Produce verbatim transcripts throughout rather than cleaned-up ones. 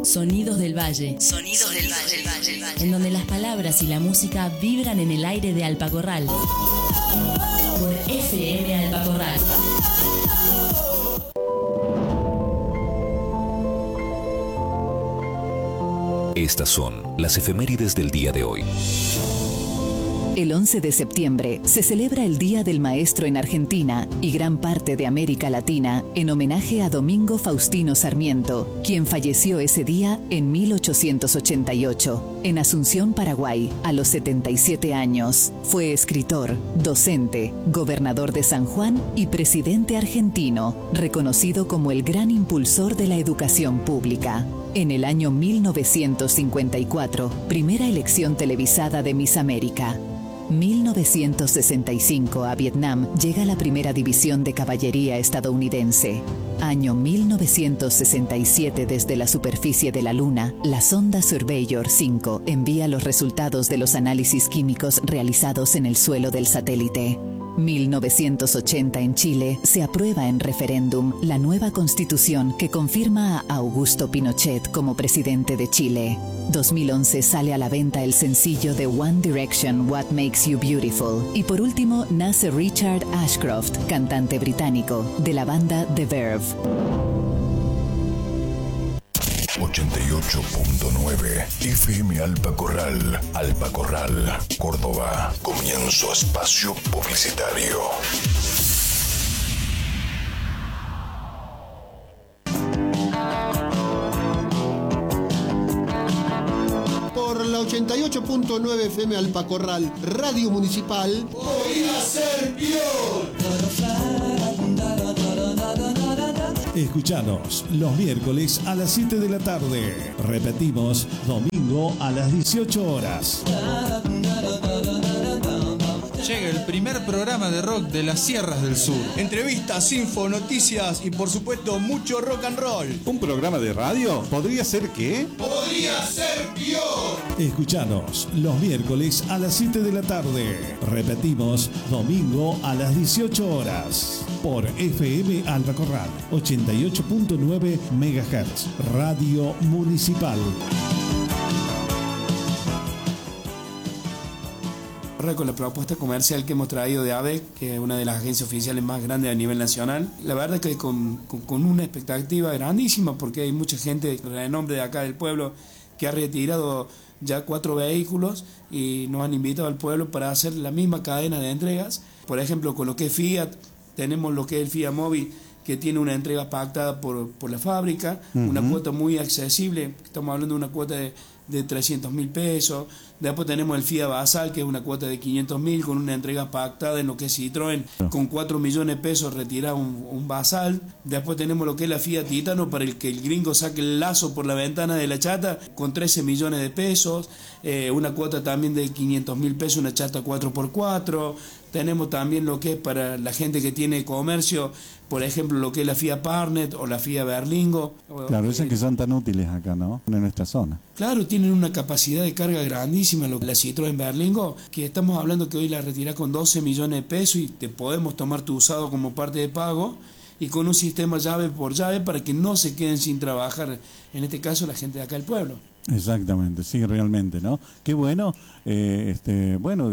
Sonidos del Valle. Sonidos del Valle. En donde las palabras y la música vibran en el aire de Alpacorral. Por F M Alpacorral. Estas son las efemérides del día de hoy. El once de septiembre se celebra el Día del Maestro en Argentina y gran parte de América Latina en homenaje a Domingo Faustino Sarmiento, quien falleció ese día en mil ochocientos ochenta y ocho, en Asunción, Paraguay, a los setenta y siete años. Fue escritor, docente, gobernador de San Juan y presidente argentino, reconocido como el gran impulsor de la educación pública. En el año mil novecientos cincuenta y cuatro, primera elección televisada de Miss América. mil novecientos sesenta y cinco, a Vietnam llega la primera división de caballería estadounidense. Año mil novecientos sesenta y siete, desde la superficie de la Luna, la sonda Surveyor cinco envía los resultados de los análisis químicos realizados en el suelo del satélite. mil novecientos ochenta, en Chile, se aprueba en referéndum la nueva constitución que confirma a Augusto Pinochet como presidente de Chile. dos mil once sale a la venta el sencillo de One Direction, What Makes You Beautiful. Y por último, nace Richard Ashcroft, cantante británico, de la banda The Verve. ochenta y ocho punto nueve F M Alpacorral, Alpacorral, Córdoba. Comienzo espacio publicitario. Por la ochenta y ocho punto nueve F M Alpacorral, Radio Municipal. Podría ser peor. Escuchanos los miércoles a las siete de la tarde. Repetimos, domingo a las dieciocho horas. Llega el primer programa de rock de las Sierras del Sur. Entrevistas, info, noticias y por supuesto mucho rock and roll. ¿Un programa de radio? ¿Podría ser qué? Podría ser peor. Escuchanos los miércoles a las siete de la tarde. Repetimos, domingo a las dieciocho horas. Por F M Alpacorral, ochenta y ocho punto nueve megahertz, Radio Municipal. Con la propuesta comercial que hemos traído de A B E C, que es una de las agencias oficiales más grandes a nivel nacional, la verdad es que con, con, con una expectativa grandísima, porque hay mucha gente de renombre de acá del pueblo que ha retirado ya cuatro vehículos y nos han invitado al pueblo para hacer la misma cadena de entregas. Por ejemplo, con lo que es Fiat, tenemos lo que es el Fiat Mobi, que tiene una entrega pactada por, por la fábrica, uh-huh. Una cuota muy accesible, estamos hablando de una cuota de, de trescientos mil pesos. Después tenemos el Fiat Basal, que es una cuota de quinientos mil, con una entrega pactada en lo que es Citroën, con cuatro millones de pesos retirar un, un Basal. Después tenemos lo que es la Fiat Titano, para el que el gringo saque el lazo por la ventana de la chata, con trece millones de pesos. Eh, una cuota también de quinientos mil pesos, una chata cuatro por cuatro. Tenemos también lo que es para la gente que tiene comercio, por ejemplo, lo que es la Fiat Parnet o la Fiat Berlingo. Claro, esas que son tan útiles acá, ¿no? En nuestra zona. Claro, tienen una capacidad de carga grandísima, lo que la Citroën Berlingo, que estamos hablando que hoy la retirás con doce millones de pesos y te podemos tomar tu usado como parte de pago, y con un sistema llave por llave para que no se queden sin trabajar, en este caso la gente de acá del pueblo. Exactamente, sí, realmente, ¿no? Qué bueno, eh, este, bueno,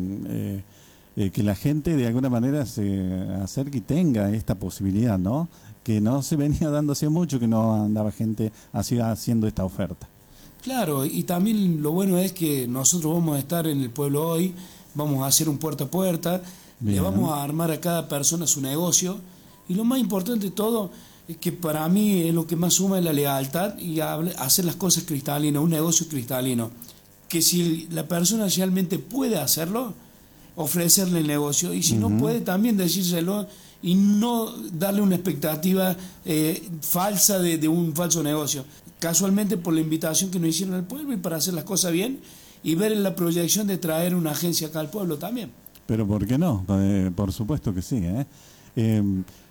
eh, eh, que la gente de alguna manera se acerque y tenga esta posibilidad, ¿no? Que no se venía dando hace mucho, que no andaba gente así haciendo esta oferta. Claro, y también lo bueno es que nosotros vamos a estar en el pueblo hoy, vamos a hacer un puerta a puerta, Bien. Le vamos a armar a cada persona su negocio, y lo más importante de todo es que para mí es lo que más suma es la lealtad y hacer las cosas cristalinas, un negocio cristalino, que si la persona realmente puede hacerlo, ofrecerle el negocio, y si uh-huh. no puede también decírselo y no darle una expectativa eh, falsa de, de un falso negocio. Casualmente por la invitación que nos hicieron al pueblo y para hacer las cosas bien y ver en la proyección de traer una agencia acá al pueblo también. Pero ¿por qué no? Eh, por supuesto que sí. ¿eh? Eh,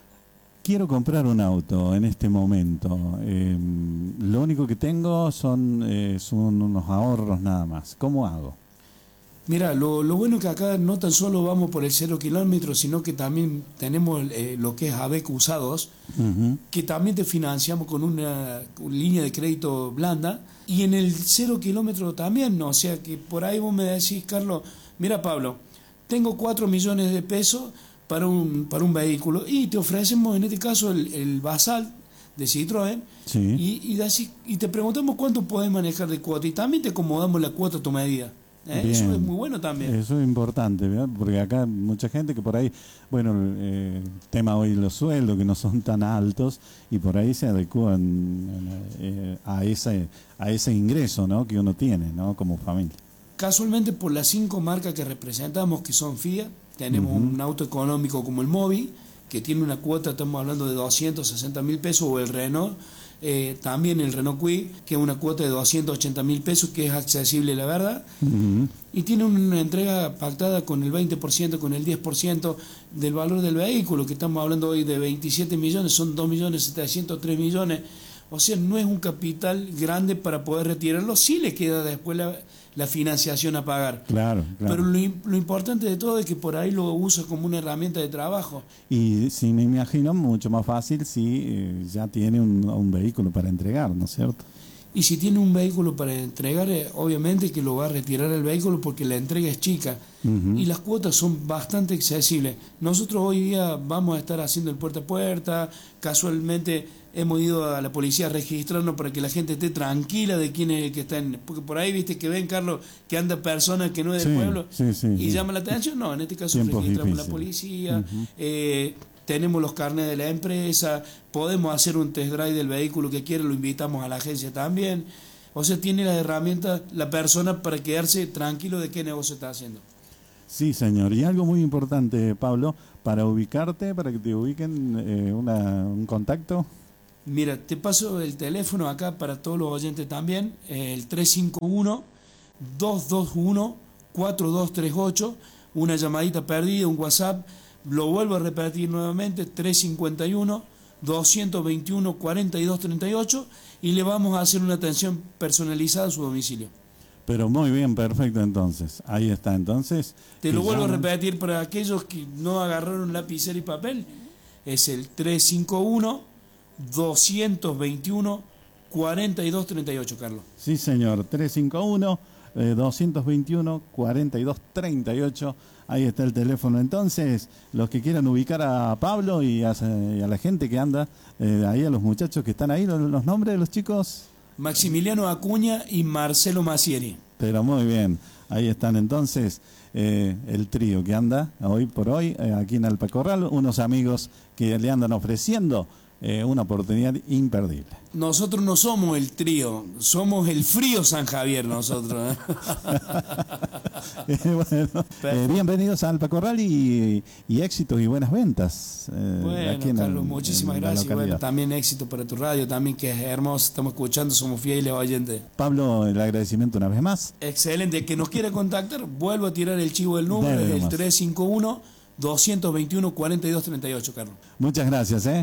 quiero comprar un auto en este momento. Eh, lo único que tengo son, eh, son unos ahorros nada más. ¿Cómo hago? Mira, lo, lo bueno es que acá no tan solo vamos por el cero kilómetros, sino que también tenemos eh, lo que es A B E C Usados, uh-huh. que también te financiamos con una, una línea de crédito blanda, y en el cero kilómetro también, ¿no? O sea que por ahí vos me decís, Carlos, mira Pablo, tengo cuatro millones de pesos para un, para un vehículo, y te ofrecemos en este caso el, el Basal de Citroën, sí. y, y, decís, y te preguntamos cuánto podés manejar de cuota, y también te acomodamos la cuota a tu medida. ¿Eh? Eso es muy bueno también. Eso es importante, ¿verdad? Porque acá mucha gente que por ahí, bueno, el eh, tema hoy los sueldos que no son tan altos y por ahí se adecúan eh, a ese a ese ingreso, ¿no? que uno tiene, ¿no? como familia. Casualmente por las cinco marcas que representamos, que son Fiat, tenemos uh-huh. un auto económico como el Mobi, que tiene una cuota, estamos hablando de doscientos sesenta mil pesos, o el Renault. Eh, también el Renault Kwid, que es una cuota de doscientos ochenta mil pesos, que es accesible, la verdad, uh-huh. y tiene una entrega pactada con el veinte por ciento, con el diez por ciento del valor del vehículo, que estamos hablando hoy de veintisiete millones, son dos millones setecientos tres millones, o sea, no es un capital grande para poder retirarlo, sí le queda después la, la financiación a pagar. Claro, claro. Pero lo, lo importante de todo es que por ahí lo usa como una herramienta de trabajo. Y si me imagino, mucho más fácil si eh, ya tiene un, un vehículo para entregar, ¿no es cierto? Y si tiene un vehículo para entregar, eh, obviamente que lo va a retirar el vehículo porque la entrega es chica. Uh-huh. Y las cuotas son bastante accesibles. Nosotros hoy día vamos a estar haciendo el puerta a puerta, casualmente hemos ido a la policía a registrarnos para que la gente esté tranquila de quién es el que está en... Porque por ahí, viste, que ven, Carlos, que anda personas que no es del sí, pueblo sí, sí, y sí. llama la atención. No, en este caso Tiempos registramos difíciles. la policía, uh-huh. eh, tenemos los carnets de la empresa, podemos hacer un test drive del vehículo que quiera, lo invitamos a la agencia también. O sea, tiene las herramientas la persona para quedarse tranquilo de qué negocio está haciendo. Sí, señor. Y algo muy importante, Pablo, para ubicarte, para que te ubiquen, eh, una, un contacto. Mira, te paso el teléfono acá para todos los oyentes también, el tres cinco uno, dos dos uno, cuatro dos tres ocho, una llamadita perdida, un WhatsApp, lo vuelvo a repetir nuevamente, tres cinco uno, dos dos uno, cuatro dos tres ocho, y le vamos a hacer una atención personalizada a su domicilio. Pero muy bien, perfecto, entonces. Ahí está, entonces. Te lo vuelvo llaman... a repetir para aquellos que no agarraron lapicera y papel, es el tres cinco uno, dos dos uno, cuatro dos tres ocho, Carlos. Sí, señor, tres cinco uno, dos dos uno, cuatro dos tres ocho. Ahí está el teléfono. Entonces, los que quieran ubicar a Pablo y a, y a la gente que anda, eh, ahí a los muchachos que están ahí, los, los nombres de los chicos. Maximiliano Acuña y Marcelo Macieri. Pero muy bien, ahí están entonces eh, el trío que anda hoy por hoy eh, aquí en Alpacorral, unos amigos que le andan ofreciendo eh, una oportunidad imperdible. Nosotros no somos el trío, somos el frío San Javier nosotros. eh, bueno, eh, bienvenidos a Alpacorral y, y éxitos y buenas ventas. Eh, bueno, aquí en Carlos, el, muchísimas en gracias. Bueno, también éxito para tu radio, también que es hermoso, estamos escuchando, somos fieles oyentes. Pablo, el agradecimiento una vez más. Excelente, que nos quiera contactar, vuelvo a tirar el chivo del número, es el tres cinco uno, dos dos uno, cuatro dos tres ocho, Carlos. Muchas gracias, ¿eh?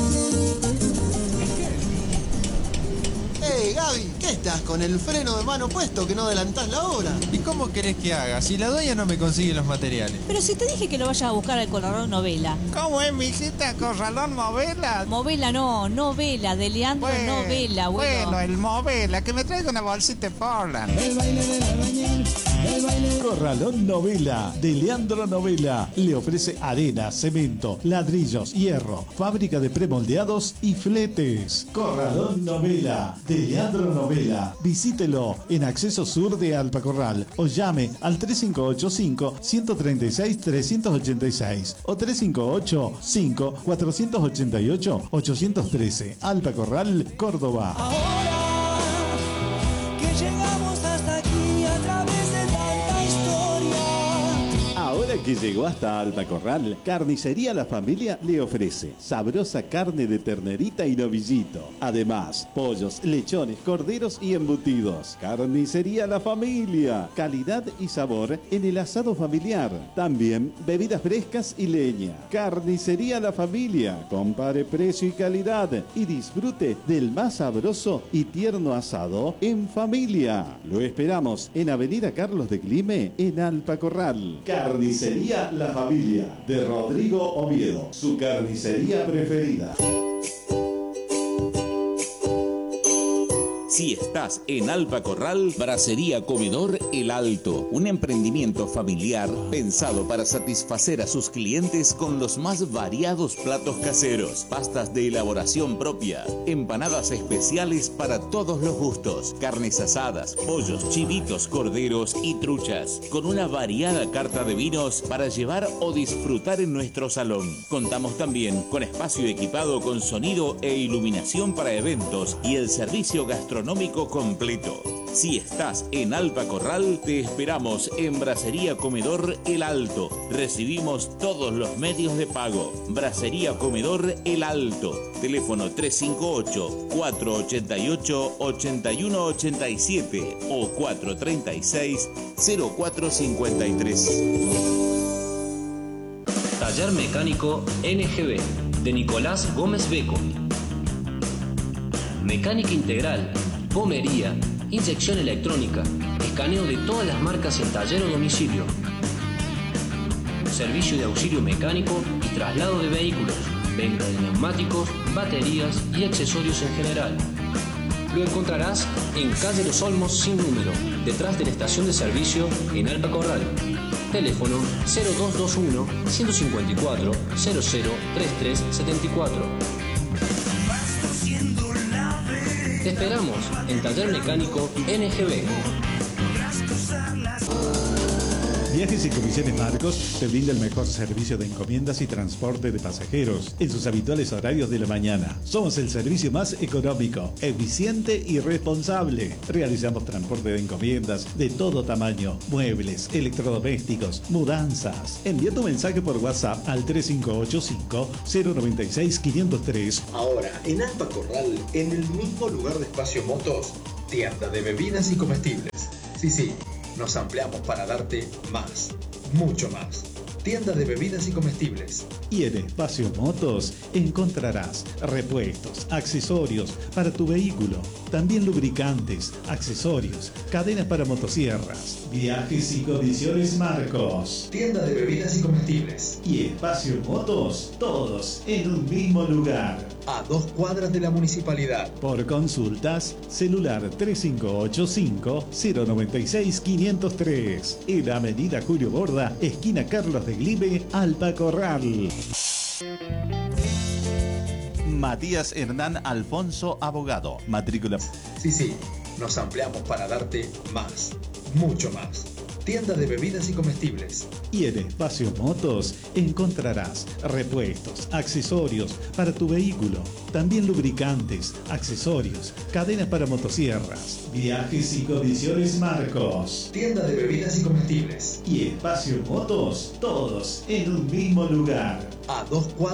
Hey, Gaby, ¿qué estás con el freno de mano puesto que no adelantás la hora? ¿Y cómo querés que haga si la dueña no me consigue los materiales? Pero si te dije que lo vayas a buscar al Corralón Novela. ¿Cómo es, mijita? ¿Corralón Novela? Movela no, Novela, de Leandro bueno, Novela, bueno. Bueno, el Movela, que me traiga una bolsita de Portland. El baile del albañil, el baile... Corralón Novela, de Leandro Novela. Le ofrece arena, cemento, ladrillos, hierro, fábrica de premoldeados y fletes. Corralón Novela, de Leandro Novela. Visítelo en Acceso Sur de Alpacorral o llame al tres cinco ocho cinco, uno tres seis, tres ocho seis o tres cinco ocho cinco, cuatro ocho ocho, ocho uno tres. Alpacorral, Córdoba. Ahora que llegamos hasta aquí a través de tanta historia. Ahora que Porque llegó hasta Alpacorral, Carnicería La Familia le ofrece sabrosa carne de ternerita y novillito. Además, pollos, lechones, corderos y embutidos. Carnicería La Familia, calidad y sabor en el asado familiar. También bebidas frescas y leña. Carnicería La Familia, compare precio y calidad y disfrute del más sabroso y tierno asado en familia. Lo esperamos en Avenida Carlos de Clime, en Alpacorral. Carnicería La Familia, de Rodrigo Oviedo, su carnicería preferida. Si estás en Alpacorral, Brasería Comedor El Alto, un emprendimiento familiar pensado para satisfacer a sus clientes con los más variados platos caseros, pastas de elaboración propia, empanadas especiales para todos los gustos, carnes asadas, pollos, chivitos, corderos y truchas, con una variada carta de vinos para llevar o disfrutar en nuestro salón. Contamos también con espacio equipado con sonido e iluminación para eventos y el servicio gastronómico completo. Si estás en Alpacorral, te esperamos en Brasería Comedor El Alto. Recibimos todos los medios de pago. Brasería Comedor El Alto. Teléfono tres cinco ocho, cuatro ocho ocho, ocho uno ocho siete o cuatro tres seis, cero cuatro cinco tres. Taller Mecánico N G B de Nicolás Gómez Beco. Mecánica integral, pomería, inyección electrónica, escaneo de todas las marcas en taller o domicilio. Servicio de auxilio mecánico y traslado de vehículos, venta de neumáticos, baterías y accesorios en general. Lo encontrarás en calle Los Olmos sin número, detrás de la estación de servicio en Alpacorral. Teléfono cero dos dos uno, uno cinco cuatro, cero cero tres tres siete cuatro. Te esperamos en Taller Mecánico N G B. Viajes y Comisiones Marcos te brinda el mejor servicio de encomiendas y transporte de pasajeros en sus habituales horarios de la mañana. Somos el servicio más económico, eficiente y responsable. Realizamos transporte de encomiendas de todo tamaño, muebles, electrodomésticos, mudanzas. Envía tu mensaje por WhatsApp al tres cinco ocho cinco, cero nueve seis, cinco cero tres. Ahora, en Alpacorral, en el mismo lugar de Espacio Motos, tienda de bebidas y comestibles. Sí, sí. Nos ampliamos para darte más, mucho más. Tienda de bebidas y comestibles. Y en Espacio Motos encontrarás repuestos, accesorios para tu vehículo, también lubricantes, accesorios, cadenas para motosierras, viajes y condiciones Marcos. Tienda de bebidas y comestibles. Y Espacio Motos, todos en un mismo lugar. A dos cuadras de la municipalidad. Por consultas, celular tres cinco ocho cinco, cero nueve seis, cinco cero tres. En Avenida Julio Borda, esquina Carlos de Glibe, Alpacorral. Matías Hernán Alfonso, abogado. Matrícula. Sí, sí, nos ampliamos para darte más, mucho más. Tienda de bebidas y comestibles. Y en Espacio Motos encontrarás repuestos, accesorios para tu vehículo, también lubricantes, accesorios, cadenas para motosierras, viajes y condiciones Marcos. Tienda de bebidas y comestibles. Y Espacio Motos, todos en un mismo lugar. A dos cuadras